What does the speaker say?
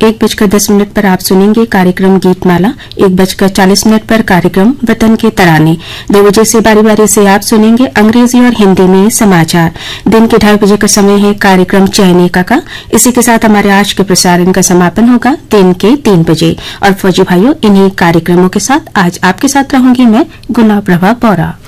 1:10 पर आप सुनेंगे कार्यक्रम गीतमाला। 1:40 पर कार्यक्रम वतन के तराने। 2 बजे से बारी बारी से आप सुनेंगे अंग्रेजी और हिंदी में समाचार। दिन के 2:30 का समय है कार्यक्रम चयने का। इसी के साथ हमारे आज के प्रसारण का समापन होगा दिन के 3 बजे। और फौजी भाइयों, इन्हीं कार्यक्रमों के साथ आज आपके साथ रहूंगी मैं गुना प्रभा बोरा।